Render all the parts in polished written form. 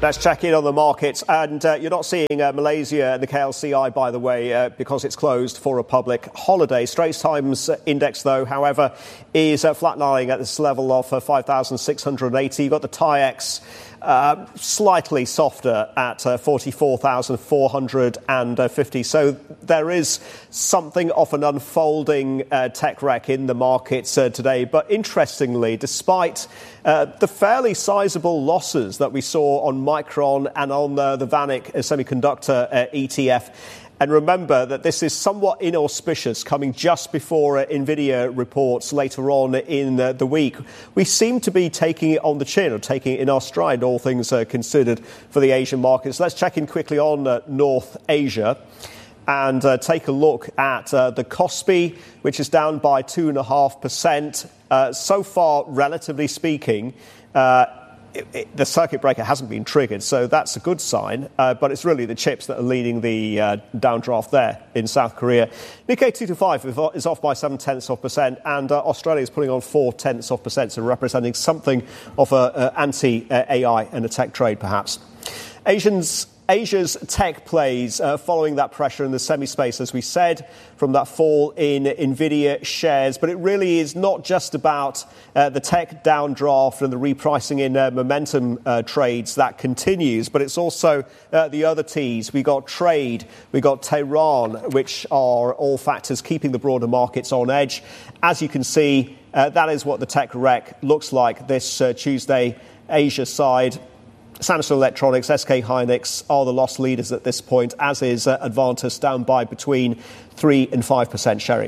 Let's check in on the markets. And you're not seeing Malaysia and the KLCI, by the way, because it's closed for a public holiday. Straits Times index, though, however, is flatlining at this level of 5,680. You've got the TAIEX slightly softer at 44,450. So there is something of an unfolding tech wreck in the markets today. But interestingly, despite the fairly sizable losses that we saw on Micron and on the VanEck semiconductor ETF, and remember that this is somewhat inauspicious, coming just before NVIDIA reports later on in the week. We seem to be taking it on the chin, or taking it in our stride, all things considered, for the Asian markets. Let's check in quickly on North Asia and take a look at the Kospi, which is down by 2.5%. So far, relatively speaking, the circuit breaker hasn't been triggered, so that's a good sign. But it's really the chips that are leading the downdraft there in South Korea. Nikkei 225 is off by 0.7%, and Australia is putting on 0.4%, so representing something of an anti-AI and a tech trade, perhaps. Asia's tech plays following that pressure in the semi-space, as we said, from that fall in NVIDIA shares. But it really is not just about the tech downdraft and the repricing in momentum trades that continues, but it's also the other T's. We got trade, we got Tehran, which are all factors keeping the broader markets on edge. As you can see, that is what the tech wreck looks like this Tuesday. Asia side, Samsung Electronics, SK Hynix are the loss leaders at this point, as is Advantus, down by between 3 and 5%. Sherry.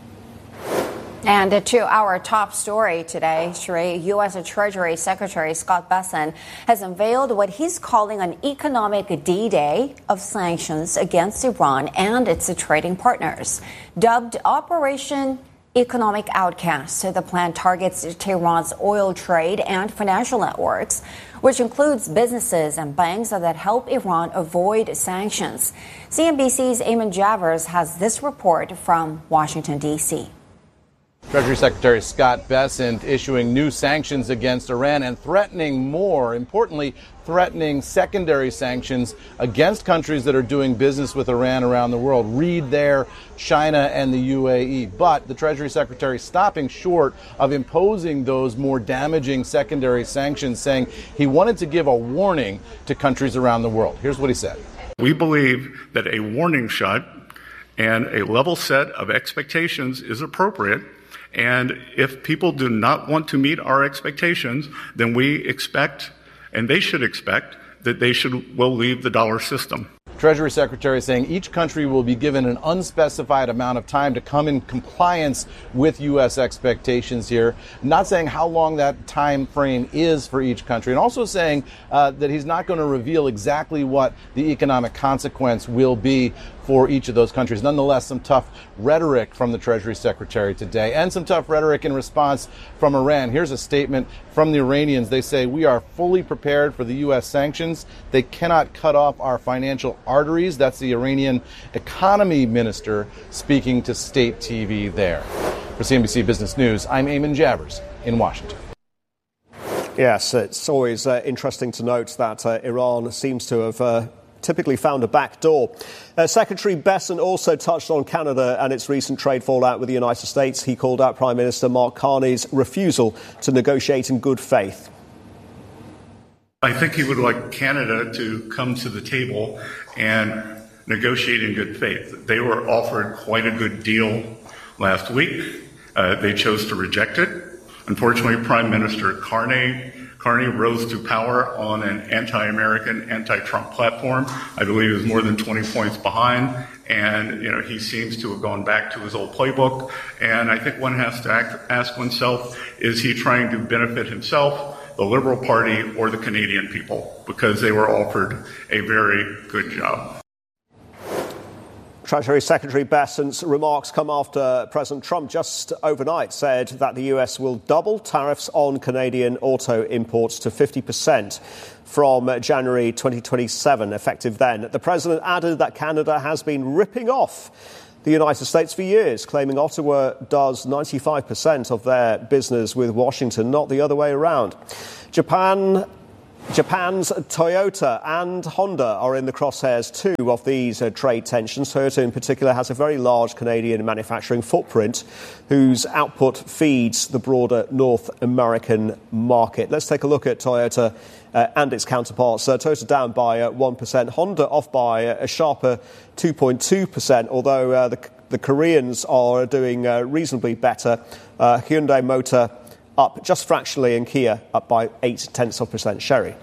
And to our top story today, Sherry, U.S. Treasury Secretary Scott Bessent has unveiled what he's calling an economic D-Day of sanctions against Iran and its trading partners. Dubbed Operation Economic Outcast, the plan targets Tehran's oil trade and financial networks, which includes businesses and banks that help Iran avoid sanctions. CNBC's Eamon Javers has this report from Washington, D.C. Treasury Secretary Scott Bessent issuing new sanctions against Iran and threatening more, importantly, threatening secondary sanctions against countries that are doing business with Iran around the world. Read there, China and the UAE. But the Treasury Secretary stopping short of imposing those more damaging secondary sanctions, saying he wanted to give a warning to countries around the world. Here's what he said. We believe that a warning shot and a level set of expectations is appropriate. And if people do not want to meet our expectations, then we expect, and they should expect, that will leave the dollar system. Treasury Secretary saying each country will be given an unspecified amount of time to come in compliance with U.S. expectations here, not saying how long that time frame is for each country, and also saying that he's not going to reveal exactly what the economic consequence will be for each of those countries. Nonetheless, some tough rhetoric from the Treasury Secretary today, and some tough rhetoric in response from Iran. Here's a statement from the Iranians. They say, "We are fully prepared for the U.S. sanctions. They cannot cut off our financial arteries." That's the Iranian economy minister speaking to state TV there. For CNBC Business News, I'm Eamon Javers in Washington. Yes, it's always interesting to note that Iran seems to have typically found a back door. Secretary Bessent also touched on Canada and its recent trade fallout with the United States. He called out Prime Minister Mark Carney's refusal to negotiate in good faith. I think he would like Canada to come to the table and negotiate in good faith. They were offered quite a good deal last week. They chose to reject it. Unfortunately, Prime Minister Carney rose to power on an anti-American, anti-Trump platform. I believe he was more than 20 points behind. And, he seems to have gone back to his old playbook. And I think one has to ask oneself, is he trying to benefit himself, the Liberal Party, or the Canadian people? Because they were offered a very good job. Treasury Secretary Bessent's remarks come after President Trump just overnight said that the US will double tariffs on Canadian auto imports to 50% from January 2027, effective then. The president added that Canada has been ripping off the United States for years, claiming Ottawa does 95% of their business with Washington, not the other way around. Japan Japan's Toyota and Honda are in the crosshairs too of these trade tensions. Toyota in particular has a very large Canadian manufacturing footprint whose output feeds the broader North American market. Let's take a look at Toyota and its counterparts. Toyota down by 1%, Honda off by a sharper 2.2%, although the Koreans are doing reasonably better. Hyundai Motor up just fractionally, and Kia up by 0.8%. Sherry.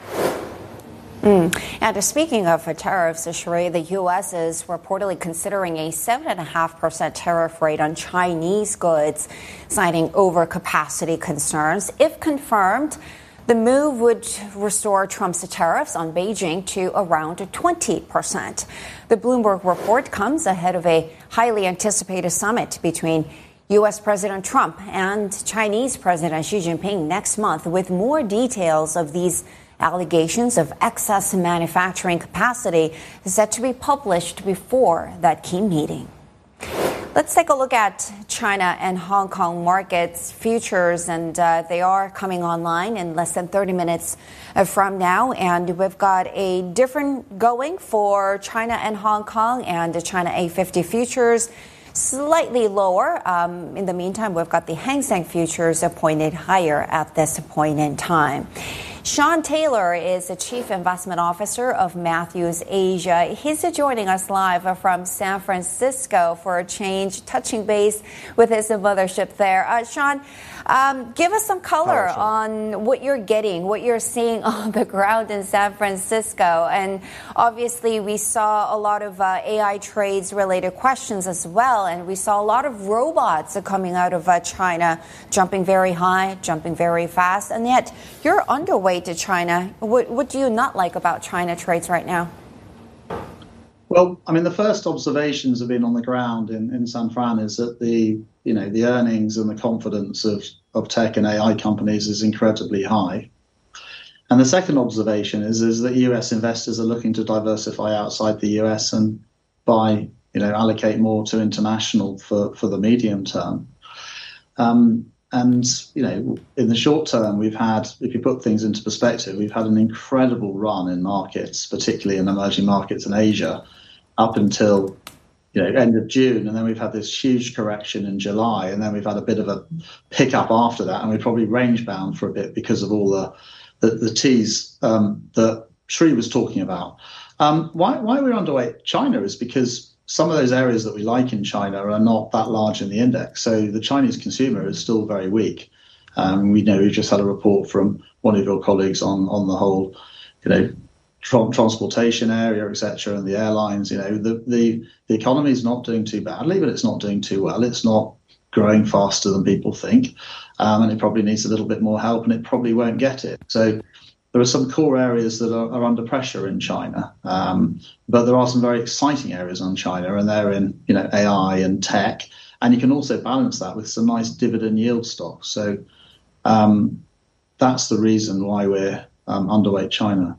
And speaking of tariffs, Sherry, the U.S. is reportedly considering a 7.5% tariff rate on Chinese goods, citing overcapacity concerns. If confirmed, the move would restore Trump's tariffs on Beijing to around 20%. The Bloomberg report comes ahead of a highly anticipated summit between U.S. President Trump and Chinese President Xi Jinping next month, with more details of these allegations of excess manufacturing capacity set to be published before that key meeting. Let's take a look at China and Hong Kong markets futures, and they are coming online in less than 30 minutes from now. And we've got a different going for China and Hong Kong, and the China A50 futures slightly lower. In the meantime, we've got the Hang Seng futures pointed higher at this point in time. Sean Taylor is the Chief Investment Officer of Matthews Asia. He's joining us live from San Francisco for a change, touching base with his mothership there. Sean, give us some color on what you're getting, what you're seeing on the ground in San Francisco. And obviously, we saw a lot of AI trades related questions as well. And we saw a lot of robots coming out of China, jumping very high, jumping very fast. And yet you're underweight to China. What do you not like about China trades right now? Well, I mean, the first observations have been on the ground in San Fran is that the earnings and the confidence of tech and AI companies is incredibly high. And the second observation is that US investors are looking to diversify outside the US and allocate more to international for the medium term. And, in the short term, we've had, if you put things into perspective, we've had an incredible run in markets, particularly in emerging markets in Asia, up until, end of June. And then we've had this huge correction in July. And then we've had a bit of a pickup after that. And we're probably range bound for a bit because of all the T's that Sri was talking about. Why we're underweight China is because some of those areas that we like in China are not that large in the index. So the Chinese consumer is still very weak. We know we just had a report from one of your colleagues on the whole, transportation area, etc., and the airlines. The economy is not doing too badly, but it's not doing too well. It's not growing faster than people think, and it probably needs a little bit more help, and it probably won't get it. So there are some core areas that are under pressure in China, but there are some very exciting areas on China, and they're in AI and tech, and you can also balance that with some nice dividend yield stocks. So that's the reason why we're underweight China.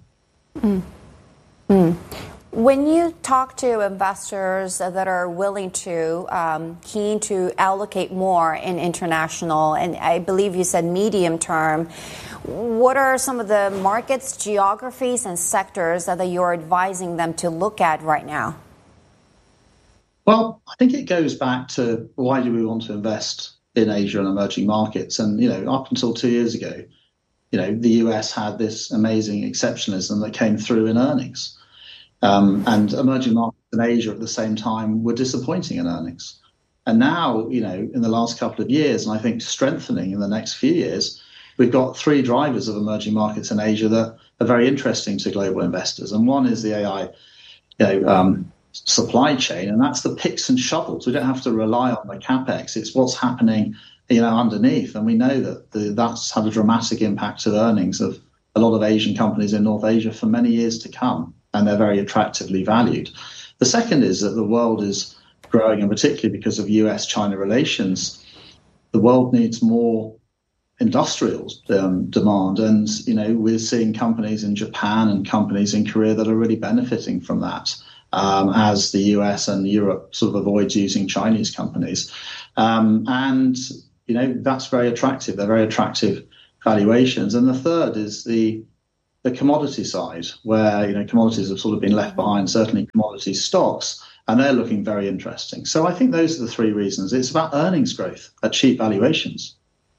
When you talk to investors that are willing to, keen to allocate more in international, and I believe you said medium term, what are some of the markets, geographies, and sectors that you're advising them to look at right now? Well, I think it goes back to why do we want to invest in Asia and emerging markets? And, up until 2 years ago, the US had this amazing exceptionalism that came through in earnings. And emerging markets in Asia at the same time were disappointing in earnings. And now, in the last couple of years, and I think strengthening in the next few years, we've got three drivers of emerging markets in Asia that are very interesting to global investors. And one is the AI supply chain, and that's the picks and shovels. We don't have to rely on the capex. It's what's happening underneath. And we know that that's had a dramatic impact to earnings of a lot of Asian companies in North Asia for many years to come. And they're very attractively valued. The second is that the world is growing, and particularly because of US-China relations, the world needs more industrial demand. And, we're seeing companies in Japan and companies in Korea that are really benefiting from that as the US and Europe sort of avoids using Chinese companies. And, that's very attractive. They're very attractive valuations. And the third is the the commodity side, where commodities have sort of been left behind, certainly commodity stocks, and they're looking very interesting. So I think those are the three reasons. It's about earnings growth at cheap valuations.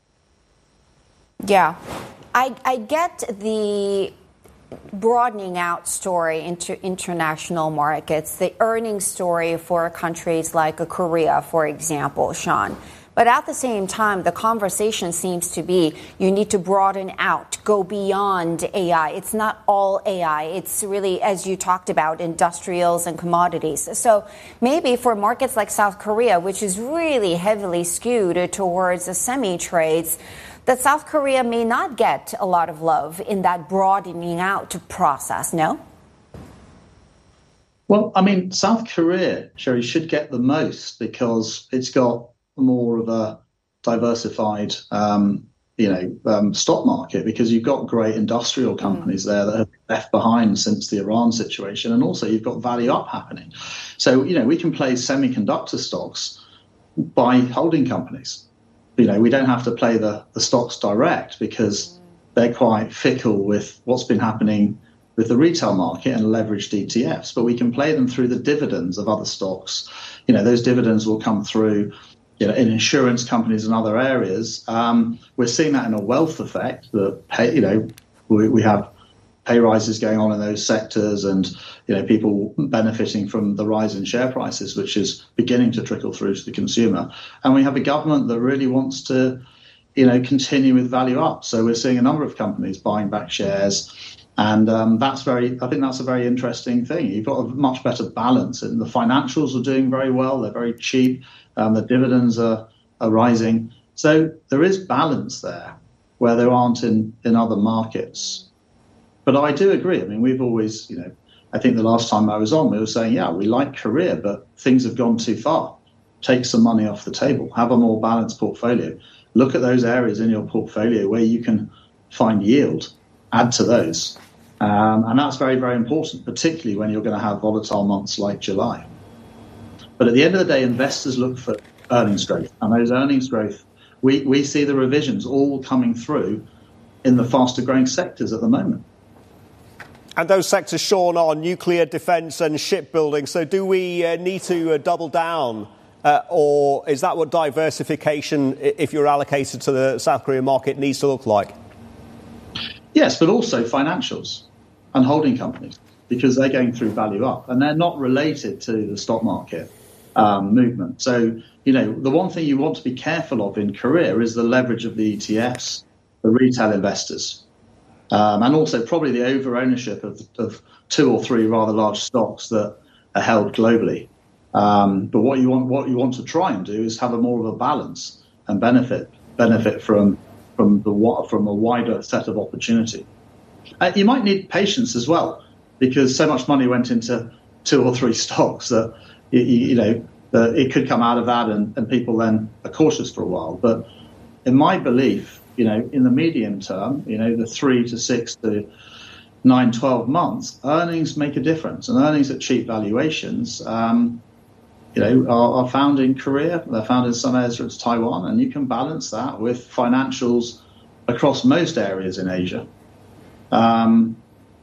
Yeah, I get the broadening out story into international markets, the earnings story for countries like Korea, for example, Sean. But at the same time, the conversation seems to be you need to broaden out, go beyond AI. It's not all AI. It's really, as you talked about, industrials and commodities. So maybe for markets like South Korea, which is really heavily skewed towards the semi-trades, that South Korea may not get a lot of love in that broadening out process, no? Well, I mean, South Korea, Sherry, should get the most because it's got more of a diversified, stock market, because you've got great industrial companies there that have been left behind since the Iran situation. And also you've got value up happening. So, we can play semiconductor stocks by holding companies. We don't have to play the stocks direct because they're quite fickle with what's been happening with the retail market and leveraged ETFs. But we can play them through the dividends of other stocks. Those dividends will come through in insurance companies and other areas. We're seeing that in a wealth effect that we have pay rises going on in those sectors, and people benefiting from the rise in share prices, which is beginning to trickle through to the consumer. And we have a government that really wants to continue with value up. So we're seeing a number of companies buying back shares, and I think that's a very interesting thing. You've got a much better balance, and the financials are doing very well. They're very cheap. The dividends are rising. So there is balance there where there aren't in other markets. But I do agree. I mean, we've always, I think the last time I was on, we were saying, yeah, we like Korea, but things have gone too far. Take some money off the table. Have a more balanced portfolio. Look at those areas in your portfolio where you can find yield. Add to those. And that's very, very important, particularly when you're going to have volatile months like July. But at the end of the day, investors look for earnings growth. And those earnings growth, we see the revisions all coming through in the faster growing sectors at the moment. And those sectors, Sean, are nuclear, defence and shipbuilding. So do we need to double down? Or is that what diversification, if you're allocated to the South Korean market, needs to look like? Yes, but also financials and holding companies, because they're going through value up and they're not related to the stock market movement. So, the one thing you want to be careful of in Korea is the leverage of the ETFs, the retail investors. And also probably the over-ownership of two or three rather large stocks that are held globally. But what you want to try and do is have a more of a balance and benefit from a wider set of opportunity. You might need patience as well, because so much money went into two or three stocks that it could come out of that, and people then are cautious for a while. But in my belief, in the medium term, the 3 to 6 to 9, 12 months, earnings make a difference. And earnings at cheap valuations, are found in Korea. They're found in some areas of Taiwan. And you can balance that with financials across most areas in Asia. And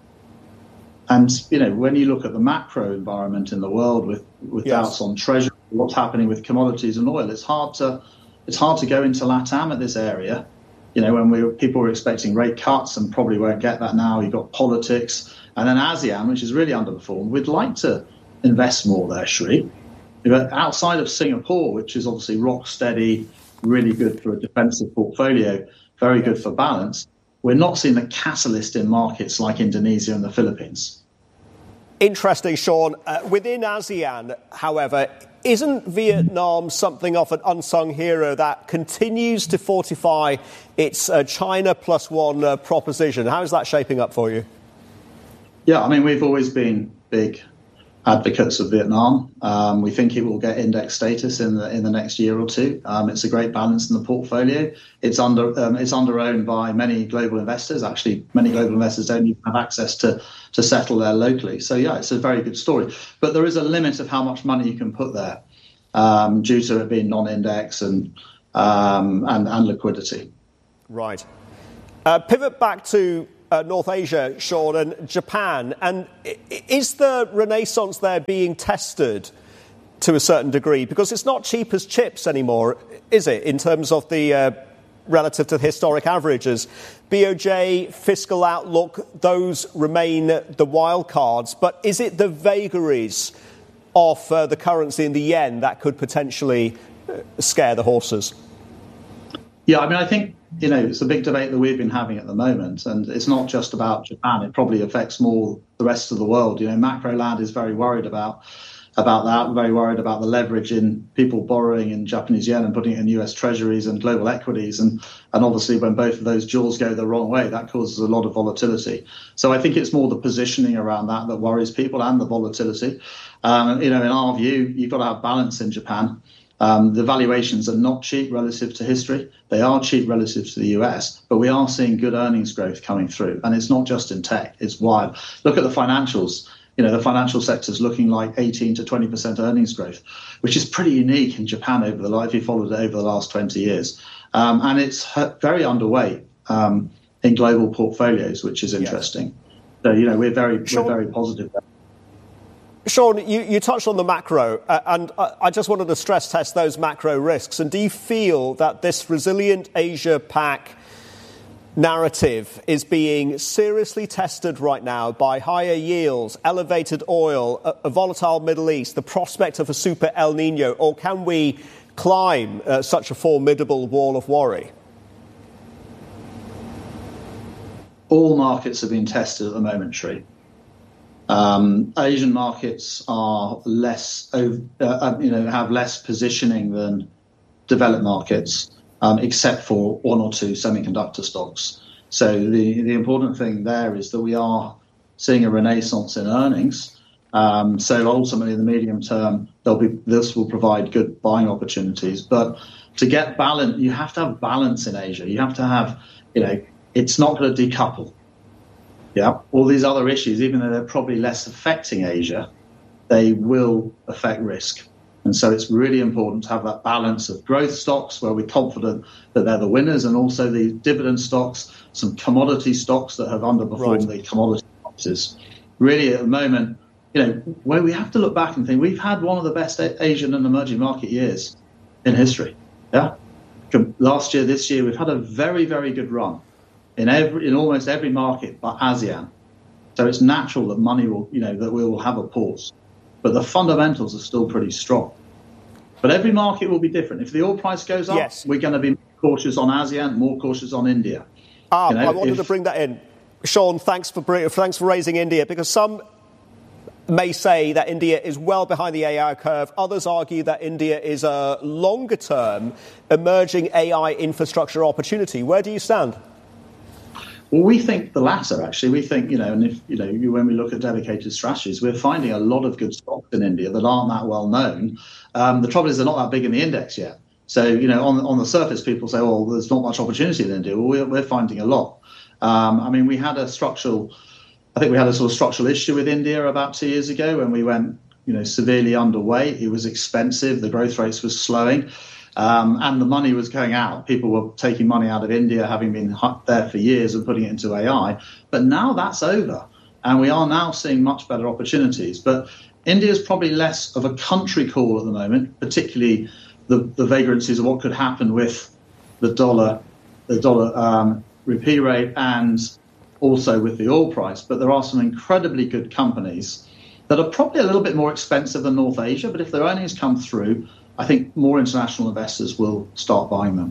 when you look at the macro environment in the world with doubts on treasury, what's happening with commodities and oil, it's hard to go into LATAM at this area. When people were expecting rate cuts and probably won't get that now. You've got politics. And then ASEAN, which is really underperformed. We'd like to invest more there, Sri. But outside of Singapore, which is obviously rock steady, really good for a defensive portfolio, very good for balance, we're not seeing the catalyst in markets like Indonesia and the Philippines. Interesting, Sean. Within ASEAN, however, isn't Vietnam something of an unsung hero that continues to fortify its China plus one proposition? How is that shaping up for you? Yeah, I mean, we've always been big advocates of Vietnam. We think it will get index status in the next year or two. It's a great balance in the portfolio. It's under-owned by many global investors. Actually, many global investors don't even have access to settle there locally. So yeah, it's a very good story. But there is a limit of how much money you can put there due to it being non-index and liquidity. Right. Pivot back to North Asia, Sean, and Japan. And is the renaissance there being tested to a certain degree? Because it's not cheap as chips anymore, is it, in terms of the relative to the historic averages? BOJ, fiscal outlook, those remain the wild cards. But is it the vagaries of the currency in the yen that could potentially scare the horses? Yeah, I mean, I think, it's a big debate that we've been having at the moment, and it's not just about Japan. It probably affects more the rest of the world. Macro land is very worried about that, very worried about the leverage in people borrowing in Japanese yen and putting it in US treasuries and global equities. And obviously, when both of those jaws go the wrong way, that causes a lot of volatility. So I think it's more the positioning around that worries people, and the volatility. In our view, you've got to have balance in Japan. The valuations are not cheap relative to history. They are cheap relative to the US, but we are seeing good earnings growth coming through. And it's not just in tech, it's wild. Look at the financials. The financial sector is looking like 18 to 20% earnings growth, which is pretty unique in Japan if you followed it over the last 20 years. And it's very underweight in global portfolios, which is interesting. So, we're very positive there. Sean, you touched on the macro, and I just wanted to stress test those macro risks. And do you feel that this resilient Asia-Pac narrative is being seriously tested right now by higher yields, elevated oil, a volatile Middle East, the prospect of a super El Nino, or can we climb such a formidable wall of worry? All markets have been tested at the moment, Sri. Asian markets are less, have less positioning than developed markets, except for one or two semiconductor stocks. So the important thing there is that we are seeing a renaissance in earnings. So ultimately, in the medium term, this will provide good buying opportunities. But to get balance, you have to have balance in Asia. You have to have, it's not going to decouple. Yeah, all these other issues, even though they're probably less affecting Asia, they will affect risk. And so it's really important to have that balance of growth stocks where we're confident that they're the winners, and also the dividend stocks, some commodity stocks that have underperformed the commodity boxes. Really, at the moment, where we have to look back and think we've had one of the best Asian and emerging market years in history. Yeah, last year, this year, we've had a very, very good run in almost every market but ASEAN. So it's natural that money will, that we will have a pause. But the fundamentals are still pretty strong. But every market will be different. If the oil price goes up, we're going to be cautious on ASEAN, more cautious on India. I wanted to bring that in. Sean, thanks for raising India, because some may say that India is well behind the AI curve. Others argue that India is a longer-term emerging AI infrastructure opportunity. Where do you stand? Well, we think the latter, actually. We think, and if, when we look at dedicated strategies, we're finding a lot of good stocks in India that aren't that well known. The trouble is they're not that big in the index yet. So, on the surface, people say, well, there's not much opportunity in India. Well, we're finding a lot. We had a sort of structural issue with India about 2 years ago when we went, severely underweight. It was expensive. The growth rates were slowing. And the money was going out. People were taking money out of India, having been there for years, and putting it into AI. But now that's over. And we are now seeing much better opportunities. But India is probably less of a country call at the moment, particularly the vagrancies of what could happen with the dollar rupee rate, and also with the oil price. But there are some incredibly good companies that are probably a little bit more expensive than North Asia. But if their earnings come through, I think more international investors will start buying them.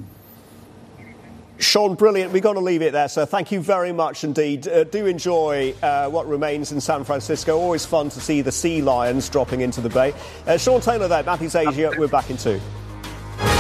Sean, brilliant. We've got to leave it there, sir. Thank you very much indeed. Do enjoy what remains in San Francisco. Always fun to see the sea lions dropping into the bay. Sean Taylor there, Matthews Asia. We're back in 2.